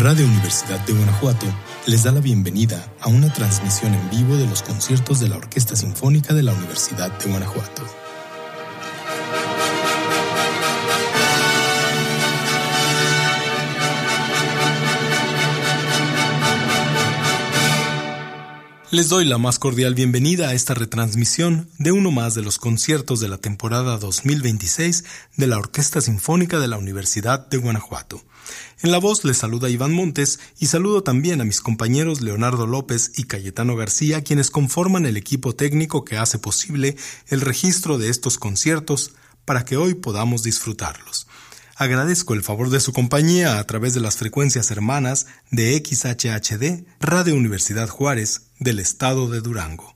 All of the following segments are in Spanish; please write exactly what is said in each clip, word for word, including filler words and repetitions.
Radio Universidad de Guanajuato les da la bienvenida a una transmisión en vivo de los conciertos de la Orquesta Sinfónica de la Universidad de Guanajuato. Les doy la más cordial bienvenida a esta retransmisión de uno más de los conciertos de la temporada dos mil veintiséis de la Orquesta Sinfónica de la Universidad de Guanajuato. En la voz les saluda Iván Montes y saludo también a mis compañeros Leonardo López y Cayetano García, quienes conforman el equipo técnico que hace posible el registro de estos conciertos para que hoy podamos disfrutarlos. Agradezco el favor de su compañía a través de las frecuencias hermanas de X H H D, Radio Universidad Juárez, del estado de Durango.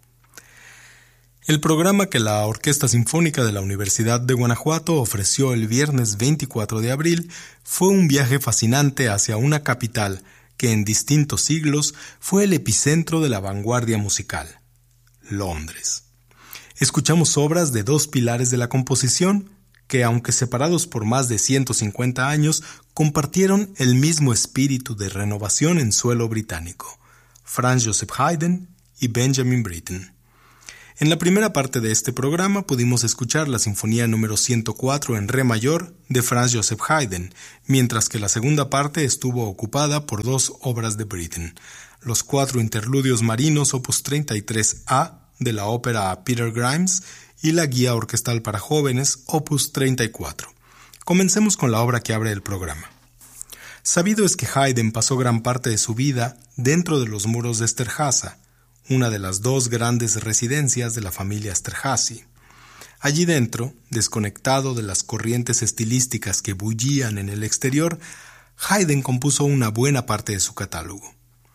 El programa que la Orquesta Sinfónica de la Universidad de Guanajuato ofreció el viernes veinticuatro de abril fue un viaje fascinante hacia una capital que en distintos siglos fue el epicentro de la vanguardia musical, Londres. Escuchamos obras de dos pilares de la composición que, aunque separados por más de ciento cincuenta años, compartieron el mismo espíritu de renovación en suelo británico, Franz Joseph Haydn y Benjamin Britten. En la primera parte de este programa pudimos escuchar la Sinfonía número ciento cuatro en Re mayor de Franz Joseph Haydn, mientras que la segunda parte estuvo ocupada por dos obras de Britten, los cuatro interludios marinos opus treinta y tres A de la ópera Peter Grimes y la Guía Orquestal para Jóvenes opus treinta y cuatro. Comencemos con la obra que abre el programa. Sabido es que Haydn pasó gran parte de su vida dentro de los muros de Esterházy, una de las dos grandes residencias de la familia Esterházy. Allí dentro, desconectado de las corrientes estilísticas que bullían en el exterior, Haydn compuso una buena parte de su catálogo.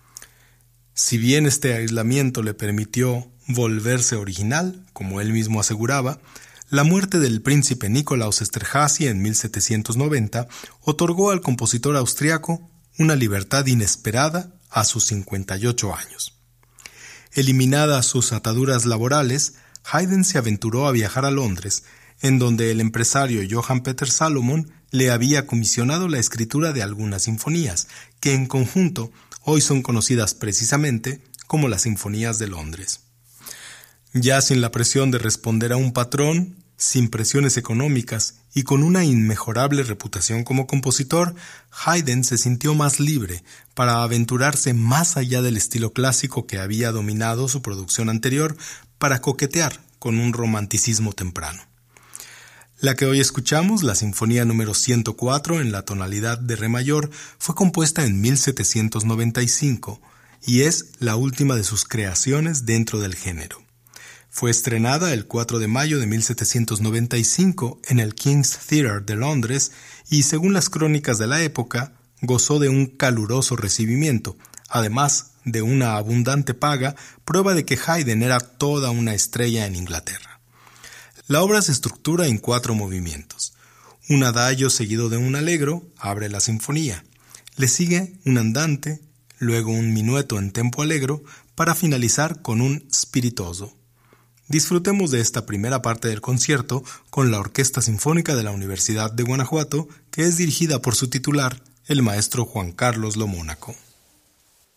Si bien este aislamiento le permitió volverse original, como él mismo aseguraba, la muerte del príncipe Nikolaus Esterházy en mil setecientos noventa otorgó al compositor austriaco una libertad inesperada a sus cincuenta y ocho años. Eliminadas sus ataduras laborales, Haydn se aventuró a viajar a Londres, en donde el empresario Johann Peter Salomon le había comisionado la escritura de algunas sinfonías, que en conjunto hoy son conocidas precisamente como las Sinfonías de Londres. Ya sin la presión de responder a un patrón, sin presiones económicas y con una inmejorable reputación como compositor, Haydn se sintió más libre para aventurarse más allá del estilo clásico que había dominado su producción anterior para coquetear con un romanticismo temprano. La que hoy escuchamos, la Sinfonía número ciento cuatro en la tonalidad de Re mayor, fue compuesta en mil setecientos noventa y cinco y es la última de sus creaciones dentro del género. Fue estrenada el cuatro de mayo de mil setecientos noventa y cinco en el King's Theatre de Londres y, según las crónicas de la época, gozó de un caluroso recibimiento, además de una abundante paga, prueba de que Haydn era toda una estrella en Inglaterra. La obra se estructura en cuatro movimientos. Un adagio seguido de un allegro abre la sinfonía. Le sigue un andante, luego un minueto en tempo allegro, para finalizar con un spiritoso. Disfrutemos de esta primera parte del concierto con la Orquesta Sinfónica de la Universidad de Guanajuato, que es dirigida por su titular, el maestro Juan Carlos Lomónaco.